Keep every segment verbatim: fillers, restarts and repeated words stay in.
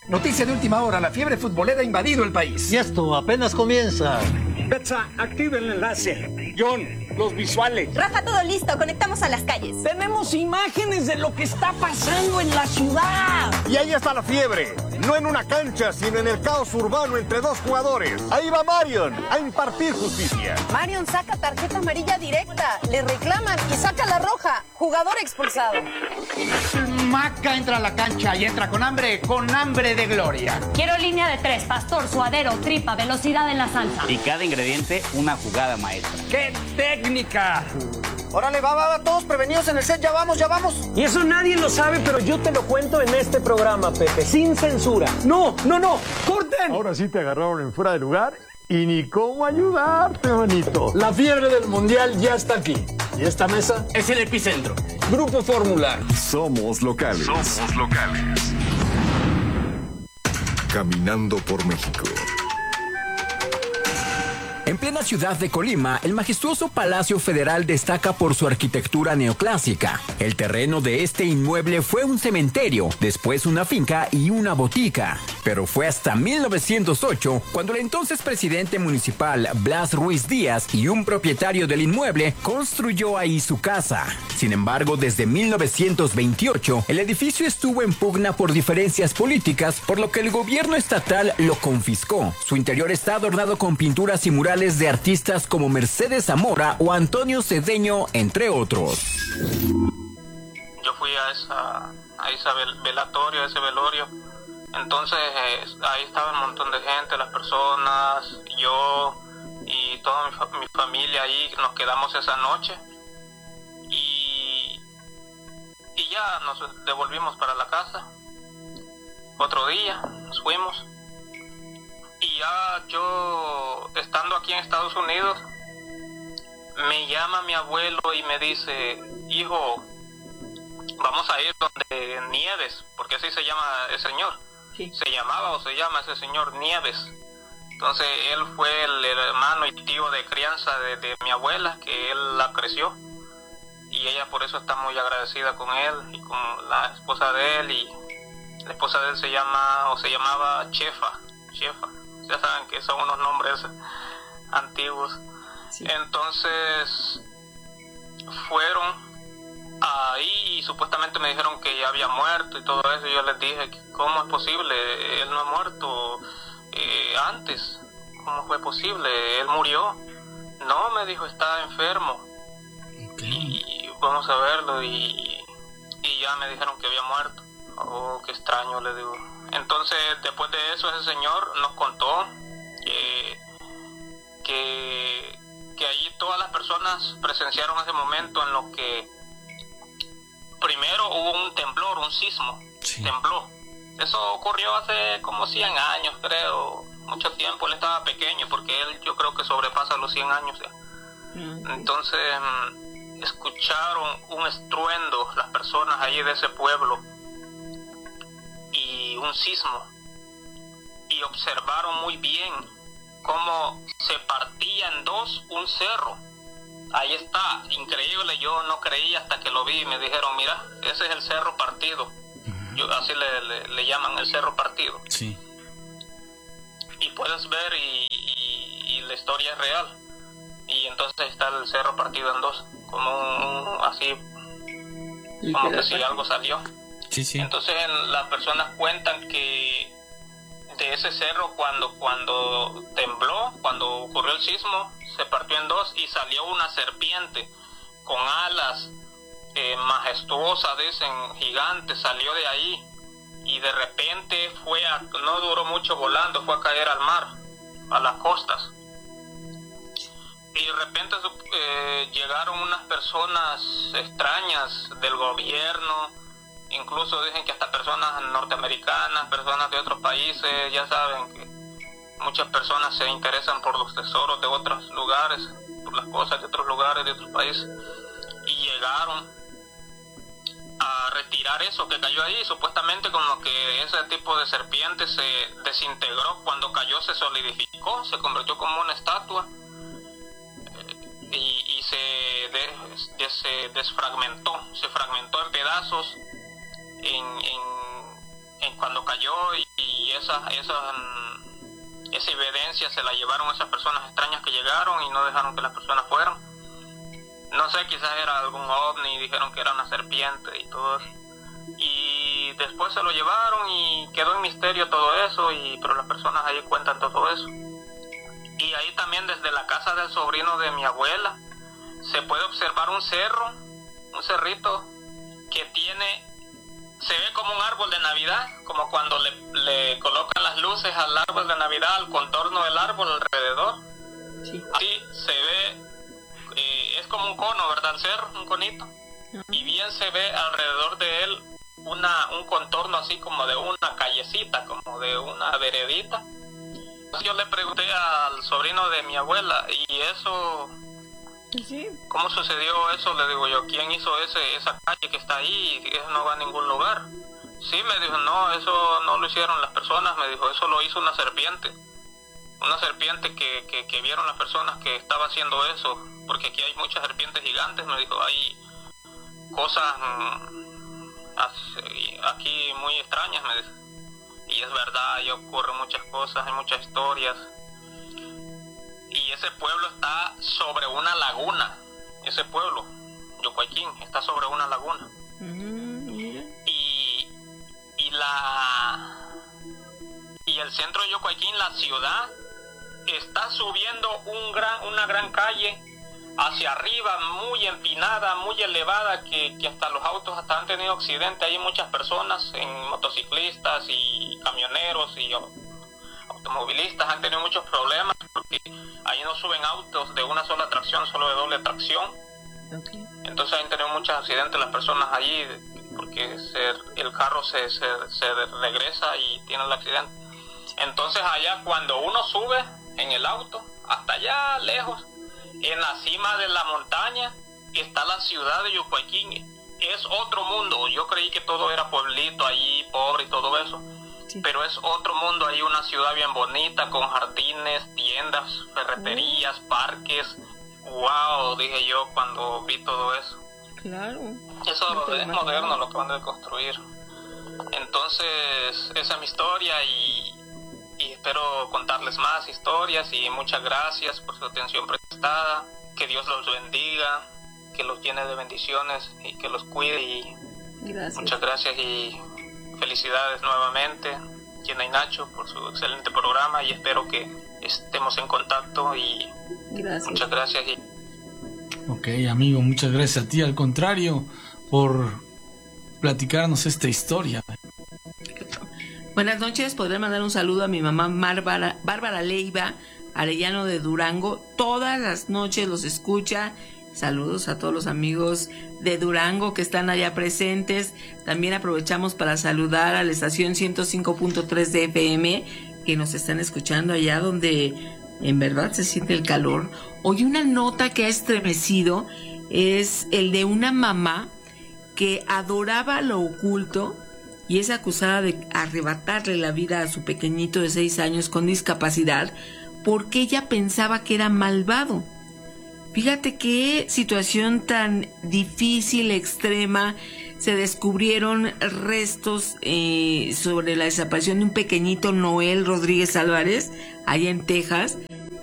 Noticia de última hora, la fiebre futbolera ha invadido el país. Y esto apenas comienza. Betsa, activa el enlace. John, los visuales. Rafa, todo listo, conectamos a las calles. Tenemos imágenes de lo que está pasando en la ciudad. Y ahí está la fiebre. No en una cancha, sino en el caos urbano entre dos jugadores. Ahí va Marion a impartir justicia. Marion saca tarjeta amarilla directa, le reclaman y saca la roja. Jugador expulsado. Maca entra a la cancha y entra con hambre, con hambre de gloria. Quiero línea de tres, pastor, suadero, tripa, velocidad en la salsa. Y cada ingrediente, una jugada maestra. ¡Qué técnica! Órale, va, va, va, todos prevenidos en el set, ya vamos, ya vamos. Y eso nadie lo sabe, pero yo te lo cuento en este programa, Pepe, sin censura. No, no, no, corten. Ahora sí te agarraron en fuera de lugar y ni cómo ayudarte, manito. La fiebre del mundial ya está aquí. Y esta mesa Es el epicentro. Grupo Fórmula. Somos locales. Somos locales. Caminando por México. En plena ciudad de Colima, el majestuoso Palacio Federal destaca por su arquitectura neoclásica. El terreno de este inmueble fue un cementerio, después una finca y una botica. Pero fue hasta mil novecientos ocho cuando el entonces presidente municipal Blas Ruiz Díaz y un propietario del inmueble construyó ahí su casa. Sin embargo, desde mil novecientos veintiocho, el edificio estuvo en pugna por diferencias políticas, por lo que el gobierno estatal lo confiscó. Su interior está adornado con pinturas y murales de artistas como Mercedes Zamora o Antonio Cedeño, entre otros. Yo fui a esa, a esa velatorio, a ese velorio. Entonces eh, ahí estaba un montón de gente, las personas, yo y toda mi, fa- mi familia ahí. Nos quedamos esa noche y, y ya nos devolvimos para la casa. Otro día nos fuimos. Y ya yo, estando aquí en Estados Unidos, me llama mi abuelo y me dice, hijo, vamos a ir donde Nieves, porque así se llama el señor. Sí. Se llamaba o se llama ese señor Nieves. Entonces él fue el hermano y tío de crianza de, de mi abuela, que él la creció. Y ella por eso está muy agradecida con él y con la esposa de él. Y la esposa de él se llama, o se llamaba Chefa, Chefa. Ya saben que son unos nombres antiguos. Sí. Entonces fueron ahí y supuestamente me dijeron que ya había muerto y todo eso. Y yo les dije, ¿cómo es posible? Él no ha muerto eh, antes. ¿Cómo fue posible? Él murió. No, me dijo, está enfermo. Okay. Y vamos a verlo. Y, y ya me dijeron que había muerto. Oh, qué extraño, le digo. Entonces, después de eso, ese señor nos contó que, que, que allí todas las personas presenciaron ese momento en lo que primero hubo un temblor, un sismo, sí. Tembló. Eso ocurrió hace como cien años, creo, mucho tiempo. Él estaba pequeño porque él yo creo que sobrepasa los cien años ya. Mm-hmm. Entonces, escucharon un estruendo las personas allí de ese pueblo y un sismo, y observaron muy bien cómo se partía en dos un cerro. Ahí está, increíble, yo no creí hasta que lo vi y me dijeron, mira, ese es el cerro partido. Uh-huh. Yo, así le, le, le llaman el cerro partido. Sí. Y puedes ver y, y, y la historia es real. Y entonces está el cerro partido en dos, como un, así, como que si algo salió. Sí, sí. Entonces las personas cuentan que de ese cerro cuando cuando tembló, cuando ocurrió el sismo, se partió en dos y salió una serpiente con alas eh, majestuosas, dicen, gigantes, salió de ahí y de repente fue a, no duró mucho volando, fue a caer al mar, a las costas. Y de repente eh, llegaron unas personas extrañas del gobierno. Incluso dicen que hasta personas norteamericanas, personas de otros países, ya saben que muchas personas se interesan por los tesoros de otros lugares, por las cosas de otros lugares, de otros países, y llegaron a retirar eso que cayó ahí, supuestamente como que ese tipo de serpiente se desintegró, cuando cayó se solidificó, se convirtió como una estatua, y, y se, de, de, se desfragmentó, se fragmentó en pedazos, En, en, en cuando cayó y, y esa, esa, esa evidencia se la llevaron esas personas extrañas que llegaron y no dejaron que las personas fueran. No sé, quizás era algún ovni, dijeron que era una serpiente y todo eso. Y después se lo llevaron y quedó en misterio todo eso, y pero las personas ahí cuentan todo eso. Y ahí también desde la casa del sobrino de mi abuela se puede observar un cerro, un cerrito que tiene, se ve como un árbol de Navidad, como cuando le, le colocan las luces al árbol de Navidad, al contorno del árbol alrededor. Sí. Así se ve, eh, es como un cono, ¿verdad? El cerro, un conito. Y bien se ve alrededor de él una un contorno así como de una callecita, como de una veredita. Yo le pregunté al sobrino de mi abuela, y eso, ¿sí? ¿Cómo sucedió eso? Le digo yo, ¿quién hizo ese esa calle que está ahí? Eso no va a ningún lugar. Sí, me dijo, no, eso no lo hicieron las personas, me dijo, eso lo hizo una serpiente. Una serpiente que, que, que vieron las personas que estaba haciendo eso, porque aquí hay muchas serpientes gigantes, me dijo, hay cosas mmm, aquí muy extrañas, me dice. Y es verdad, y ocurren muchas cosas, hay muchas historias. Y ese pueblo está sobre una laguna. Ese pueblo, Yocuayquín, está sobre una laguna. Mm-hmm. Y, y la y el centro de Yocuayquín, la ciudad, está subiendo un gran, una gran calle hacia arriba, muy empinada, muy elevada, que, que hasta los autos hasta han tenido accidentes. Hay muchas personas, en motociclistas y camioneros y automovilistas han tenido muchos problemas, porque ahí no suben autos de una sola tracción, solo de doble tracción. Okay. Entonces han tenido muchos accidentes las personas allí, porque se, el carro se, se, se regresa y tiene el accidente. Entonces allá, cuando uno sube en el auto, hasta allá lejos, en la cima de la montaña, está la ciudad de Yocuayquín. Es otro mundo. Yo creí que todo era pueblito allí, pobre y todo eso. Sí. Pero es otro mundo. Hay una ciudad bien bonita, con jardines, tiendas, ferreterías, mm. parques. Wow, dije yo cuando vi todo eso. Claro. Eso no es moderno lo que van a construir. Entonces, esa es mi historia, y y espero contarles más historias, y muchas gracias por su atención prestada. Que Dios los bendiga, que los llene de bendiciones y que los cuide, y gracias. Muchas gracias y felicidades nuevamente, Gina y Nacho, por su excelente programa, y espero que estemos en contacto, y gracias. Muchas gracias. Y... Ok, amigo, muchas gracias a ti, al contrario, por platicarnos esta historia. Buenas noches, podré mandar un saludo a mi mamá Bárbara, Bárbara Leiva, Arellano de Durango. Todas las noches los escucha. Saludos a todos los amigos de Durango que están allá presentes. También aprovechamos para saludar a la estación ciento cinco punto tres de F M, que nos están escuchando allá donde en verdad se siente el calor. Hoy una nota que ha estremecido es el de una mamá que adoraba lo oculto y es acusada de arrebatarle la vida a su pequeñito de seis años con discapacidad porque ella pensaba que era malvado. Fíjate qué situación tan difícil, extrema. Se descubrieron restos eh, sobre la desaparición de un pequeñito, Noel Rodríguez Álvarez, allá en Texas,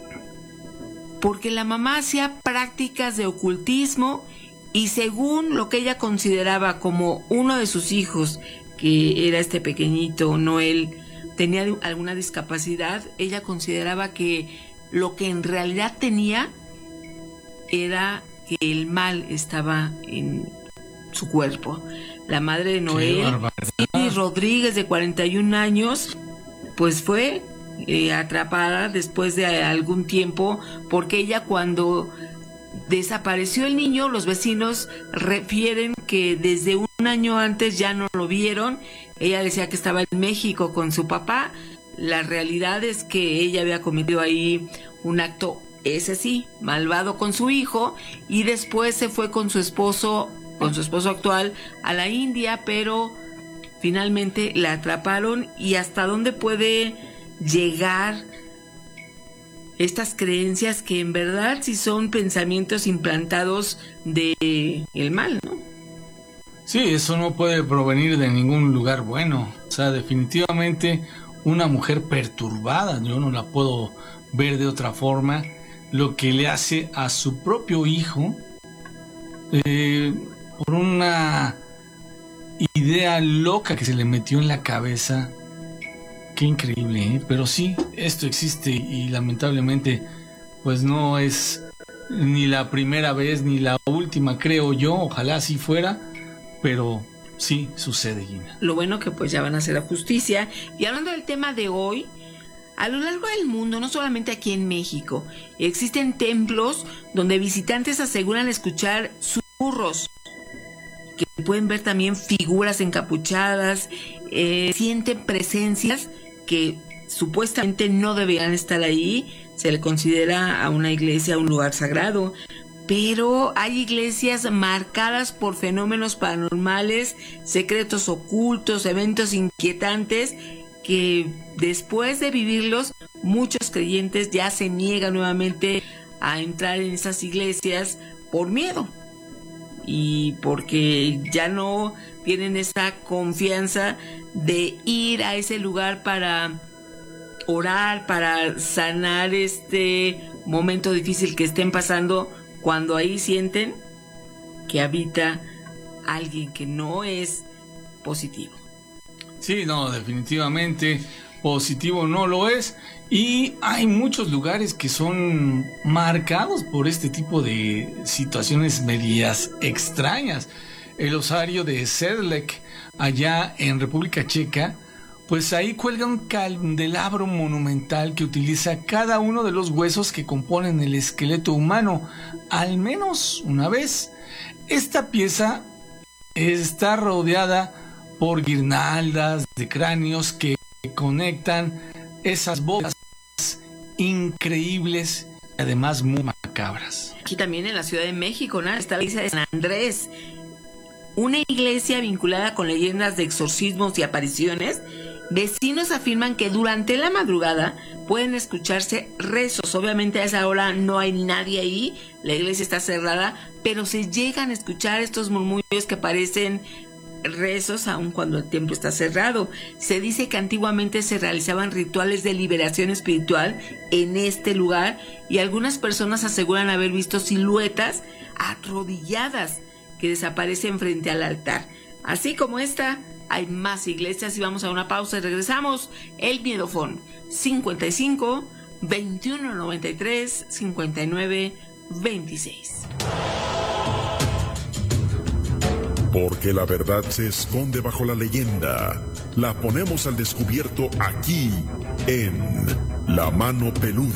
porque la mamá hacía prácticas de ocultismo y según lo que ella consideraba como uno de sus hijos, que era este pequeñito Noel, tenía alguna discapacidad, ella consideraba que lo que en realidad tenía era que el mal estaba en su cuerpo. La madre de Noel, Iris Rodríguez, de cuarenta y un años, pues fue eh, atrapada después de algún tiempo, porque ella, cuando desapareció el niño, los vecinos refieren que desde un año antes ya no lo vieron. Ella decía que estaba en México con su papá. La realidad es que ella había cometido ahí un acto, ese sí, malvado con su hijo, y después se fue con su esposo, con su esposo actual, a la India, pero finalmente la atraparon. Y hasta dónde puede llegar estas creencias que en verdad sí son pensamientos implantados de el mal, ¿no? Sí, eso no puede provenir de ningún lugar bueno. sea, definitivamente una mujer perturbada, yo no la puedo ver de otra forma, lo que le hace a su propio hijo, eh, por una idea loca que se le metió en la cabeza. Qué increíble, ¿eh? Pero sí, esto existe y lamentablemente pues no es ni la primera vez ni la última, creo yo, ojalá así fuera, pero sí sucede, Gina. Lo bueno que pues ya van a hacer la justicia. Y hablando del tema de hoy, a lo largo del mundo, no solamente aquí en México, existen templos donde visitantes aseguran escuchar susurros, que pueden ver también figuras encapuchadas, eh, sienten presencias que supuestamente no deberían estar ahí. Se le considera a una iglesia un lugar sagrado, pero hay iglesias marcadas por fenómenos paranormales, secretos ocultos, eventos inquietantes que después de vivirlos, muchos creyentes ya se niegan nuevamente a entrar en esas iglesias por miedo y porque ya no tienen esa confianza de ir a ese lugar para orar, para sanar este momento difícil que estén pasando, cuando ahí sienten que habita alguien que no es positivo. Sí, no, definitivamente positivo no lo es, y hay muchos lugares que son marcados por este tipo de situaciones medias extrañas. El osario de Sedlec, allá en República Checa, pues ahí cuelga un candelabro monumental que utiliza cada uno de los huesos que componen el esqueleto humano, al menos una vez. Esta pieza está rodeada por guirnaldas de cráneos que conectan esas bodas increíbles y además muy macabras. Aquí también en la Ciudad de México, ¿no? Está la iglesia de San Andrés, una iglesia vinculada con leyendas de exorcismos y apariciones. Vecinos afirman que durante la madrugada pueden escucharse rezos. Obviamente a esa hora no hay nadie ahí, la iglesia está cerrada, pero se llegan a escuchar estos murmullos que parecen rezos aun cuando el templo está cerrado. Se dice que antiguamente se realizaban rituales de liberación espiritual en este lugar y algunas personas aseguran haber visto siluetas arrodilladas que desaparecen frente al altar. Así como esta, hay más iglesias y vamos a una pausa y regresamos. El Miedofón cincuenta y cinco, veintiuno noventa y tres, cincuenta y nueve, veintiséis. Porque la verdad se esconde bajo la leyenda. La ponemos al descubierto aquí en La Mano Peluda.